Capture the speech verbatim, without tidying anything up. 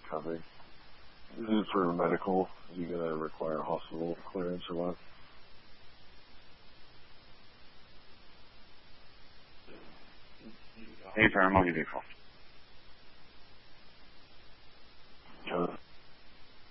covered. Is it for medical? Are you going to require hospital clearance or what? Hey, Param, I'll give you a call. Got it.